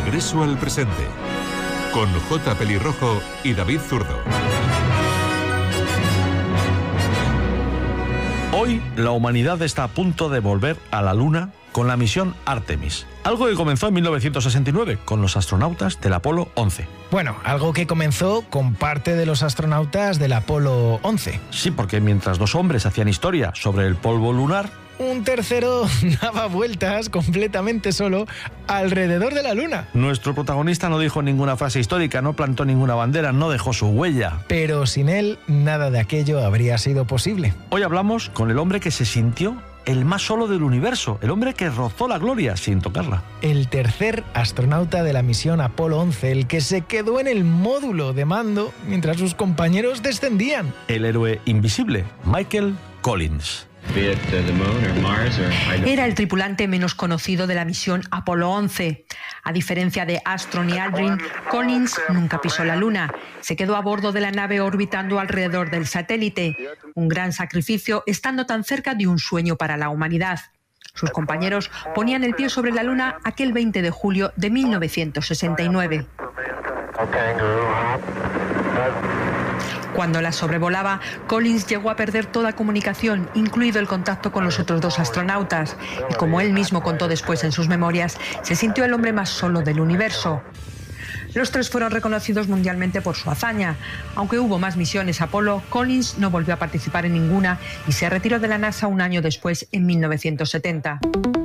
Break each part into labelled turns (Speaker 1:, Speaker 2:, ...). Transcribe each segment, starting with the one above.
Speaker 1: Regreso al presente, con J. Pelirrojo y David Zurdo.
Speaker 2: Hoy la humanidad está a punto de volver a la Luna con la misión Artemis. Algo que comenzó en 1969 con los astronautas del Apolo 11.
Speaker 3: Bueno, algo que comenzó con parte de los astronautas del Apolo 11.
Speaker 2: Sí, porque mientras dos hombres hacían historia sobre el polvo lunar,
Speaker 3: un tercero daba vueltas completamente solo alrededor de la Luna.
Speaker 2: Nuestro protagonista no dijo ninguna frase histórica, no plantó ninguna bandera, no dejó su huella.
Speaker 3: Pero sin él, nada de aquello habría sido posible.
Speaker 2: Hoy hablamos con el hombre que se sintió el más solo del universo, el hombre que rozó la gloria sin tocarla.
Speaker 3: El tercer astronauta de la misión Apolo 11, el que se quedó en el módulo de mando mientras sus compañeros descendían.
Speaker 2: El héroe invisible, Michael Collins.
Speaker 4: Era el tripulante menos conocido de la misión Apolo 11. A diferencia de Armstrong y Aldrin, Collins nunca pisó la Luna. Se quedó a bordo de la nave orbitando alrededor del satélite. Un gran sacrificio estando tan cerca de un sueño para la humanidad. Sus compañeros ponían el pie sobre la Luna aquel 20 de julio de 1969. Cuando la sobrevolaba, Collins llegó a perder toda comunicación, incluido el contacto con los otros dos astronautas. Y como él mismo contó después en sus memorias, se sintió el hombre más solo del universo. Los tres fueron reconocidos mundialmente por su hazaña. Aunque hubo más misiones Apolo, Collins no volvió a participar en ninguna y se retiró de la NASA un año después, en 1970.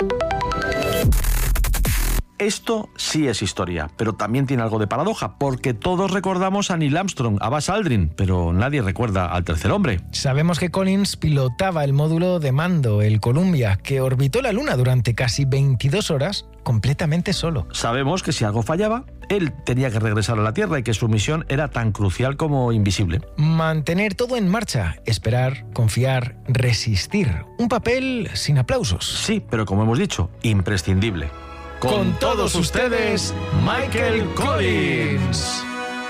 Speaker 2: Esto sí es historia, pero también tiene algo de paradoja, porque todos recordamos a Neil Armstrong, a Buzz Aldrin, pero nadie recuerda al tercer hombre.
Speaker 3: Sabemos que Collins pilotaba el módulo de mando, el Columbia, que orbitó la Luna durante casi 22 horas completamente solo.
Speaker 2: Sabemos que si algo fallaba, él tenía que regresar a la Tierra y que su misión era tan crucial como invisible.
Speaker 3: Mantener todo en marcha, esperar, confiar, resistir. Un papel sin aplausos.
Speaker 2: Sí, pero como hemos dicho, imprescindible.
Speaker 3: Con todos ustedes, Michael Collins.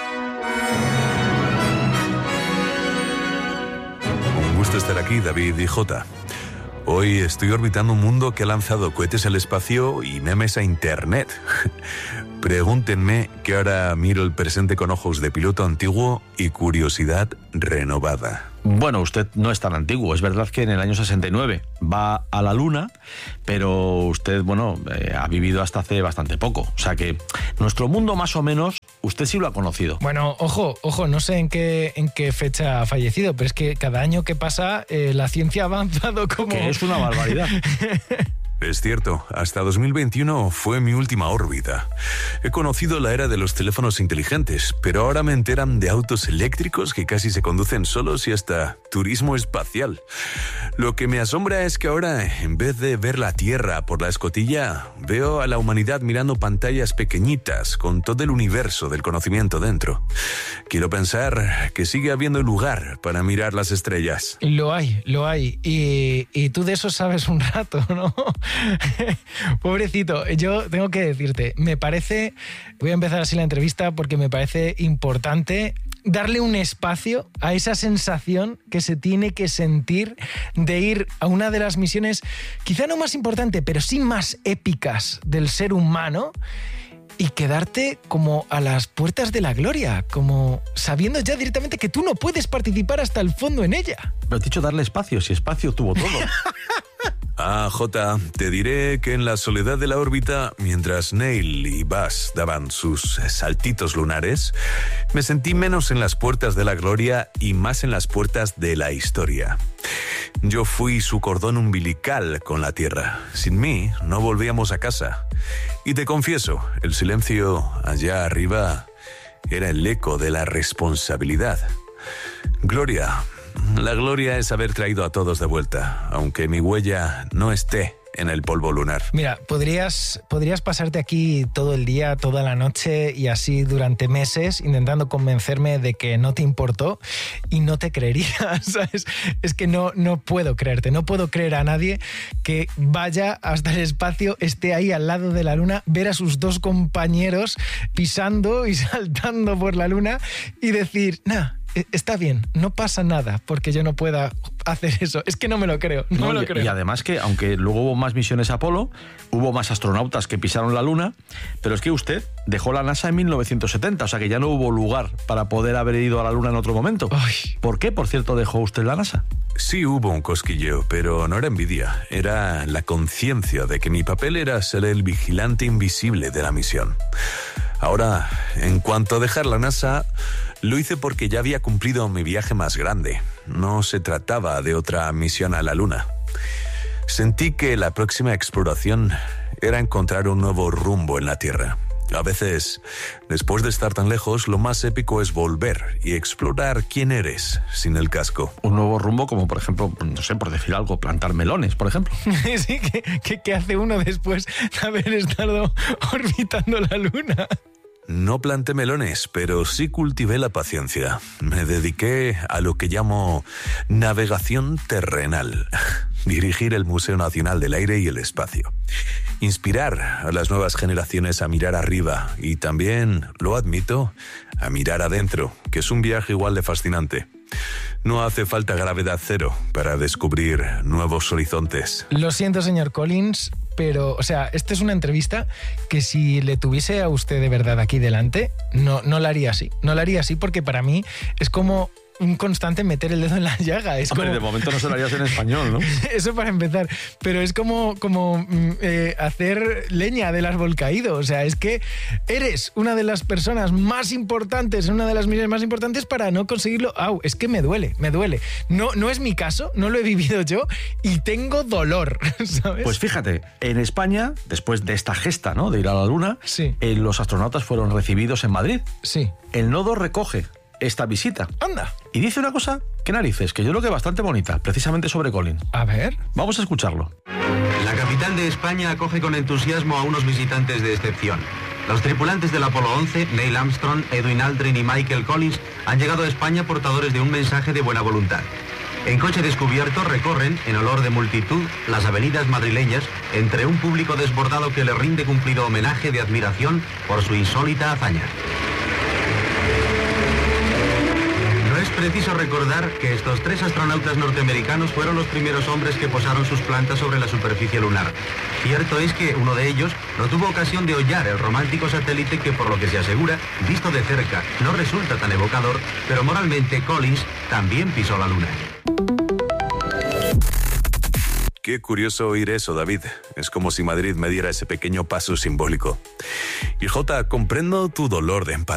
Speaker 5: Un gusto estar aquí, David y Jota. Hoy estoy orbitando un mundo que ha lanzado cohetes al espacio y memes a internet. Pregúntenme que ahora miro el presente con ojos de piloto antiguo y curiosidad renovada.
Speaker 2: Bueno, usted no es tan antiguo. Es verdad que en el año 69 va a la Luna, pero usted, ha vivido hasta hace bastante poco. O sea que nuestro mundo más o menos, usted sí lo ha conocido.
Speaker 3: Bueno, ojo, no sé en qué fecha ha fallecido, pero es que cada año que pasa la ciencia ha avanzado como...
Speaker 2: Que es una barbaridad.
Speaker 5: Es cierto, hasta 2021 fue mi última órbita. He conocido la era de los teléfonos inteligentes, pero ahora me enteran de autos eléctricos que casi se conducen solos y hasta turismo espacial. Lo que me asombra es que ahora, en vez de ver la Tierra por la escotilla, veo a la humanidad mirando pantallas pequeñitas con todo el universo del conocimiento dentro. Quiero pensar que sigue habiendo lugar para mirar las estrellas.
Speaker 3: Lo hay. Y tú de eso sabes un rato, ¿no? Pobrecito, yo tengo que decirte, voy a empezar así la entrevista porque me parece importante darle un espacio a esa sensación que se tiene que sentir de ir a una de las misiones, quizá no más importante, pero sí más épicas del ser humano, y quedarte como a las puertas de la gloria, como sabiendo ya directamente que tú no puedes participar hasta el fondo en ella.
Speaker 2: Pero te he dicho darle espacio, si espacio tuvo todo.
Speaker 5: Jota, te diré que en la soledad de la órbita, mientras Neil y Buzz daban sus saltitos lunares, me sentí menos en las puertas de la gloria y más en las puertas de la historia. Yo fui su cordón umbilical con la Tierra. Sin mí, no volvíamos a casa. Y te confieso, el silencio allá arriba era el eco de la responsabilidad. Gloria. La gloria es haber traído a todos de vuelta, aunque mi huella no esté en el polvo lunar.
Speaker 3: Mira, podrías pasarte aquí todo el día, toda la noche y así durante meses intentando convencerme de que no te importó y no te creería, ¿sabes? Es que no puedo creerte, no puedo creer a nadie que vaya hasta el espacio, esté ahí al lado de la Luna, ver a sus dos compañeros pisando y saltando por la Luna y decir, está bien, no pasa nada porque yo no pueda hacer eso. Es que no me lo creo, no me lo creo.
Speaker 2: Y además que, aunque luego hubo más misiones Apolo, hubo más astronautas que pisaron la Luna, pero es que usted dejó la NASA en 1970, o sea que ya no hubo lugar para poder haber ido a la Luna en otro momento.
Speaker 3: Ay.
Speaker 2: ¿Por qué, por cierto, dejó usted la NASA?
Speaker 5: Sí hubo un cosquilleo, pero no era envidia, era la conciencia de que mi papel era ser el vigilante invisible de la misión. Ahora, en cuanto a dejar la NASA, lo hice porque ya había cumplido mi viaje más grande. No se trataba de otra misión a la Luna. Sentí que la próxima exploración era encontrar un nuevo rumbo en la Tierra. A veces, después de estar tan lejos, lo más épico es volver y explorar quién eres sin el casco.
Speaker 2: Un nuevo rumbo como, por ejemplo, no sé, por decir algo, plantar melones, por ejemplo.
Speaker 3: Sí, ¿qué hace uno después de haber estado orbitando la Luna?
Speaker 5: No planté melones, pero sí cultivé la paciencia. Me dediqué a lo que llamo navegación terrenal. Dirigir el Museo Nacional del Aire y el Espacio. Inspirar a las nuevas generaciones a mirar arriba y también, lo admito, a mirar adentro, que es un viaje igual de fascinante. No hace falta gravedad cero para descubrir nuevos horizontes.
Speaker 3: Lo siento, señor Collins, pero, o sea, esta es una entrevista que si le tuviese a usted de verdad aquí delante, no la haría así. No la haría así porque para mí es como un constante meter el dedo en la llaga. Es
Speaker 2: Hombre,
Speaker 3: como...
Speaker 2: de momento no se lo harías en español, ¿no?
Speaker 3: Eso para empezar. Pero es como hacer leña del árbol caído. O sea, es que eres una de las personas más importantes, una de las misiones más importantes para no conseguirlo. Au, es que me duele. No es mi caso, no lo he vivido yo y tengo dolor, ¿sabes?
Speaker 2: Pues fíjate, en España, después de esta gesta, ¿no?, de ir a la Luna,
Speaker 3: sí,
Speaker 2: los astronautas fueron recibidos en Madrid.
Speaker 3: Sí.
Speaker 2: El Nodo recoge esta visita.
Speaker 3: Anda.
Speaker 2: Y dice una cosa, qué narices, que yo creo que bastante bonita, precisamente sobre Colin.
Speaker 3: A ver.
Speaker 2: Vamos a escucharlo.
Speaker 6: La capital de España acoge con entusiasmo a unos visitantes de excepción. Los tripulantes del Apolo 11, Neil Armstrong, Edwin Aldrin y Michael Collins, han llegado a España portadores de un mensaje de buena voluntad. En coche descubierto recorren, en olor de multitud, las avenidas madrileñas entre un público desbordado que le rinde cumplido homenaje de admiración por su insólita hazaña. No es preciso recordar que estos 3 astronautas norteamericanos fueron los primeros hombres que posaron sus plantas sobre la superficie lunar. Cierto es que uno de ellos no tuvo ocasión de hollar el romántico satélite que, por lo que se asegura, visto de cerca, no resulta tan evocador, pero moralmente Collins también pisó la Luna.
Speaker 5: Qué curioso oír eso, David. Es como si Madrid me diera ese pequeño paso simbólico. Y Jota, comprendo tu dolor de empalme.